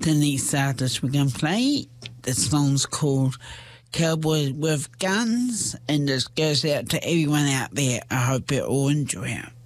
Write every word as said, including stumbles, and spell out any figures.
the next artist we're going to play, the song's called Cowboys with Guns, and this goes out to everyone out there. I hope you all enjoy it.